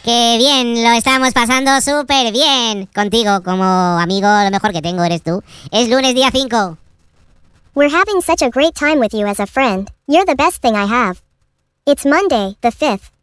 Qué bien, lo estamos pasando súper bien. Contigo, como amigo, lo mejor que tengo eres tú. Es lunes día 5. We're having such a great time with you as a friend. You're the best thing I have. It's Monday, the 5th.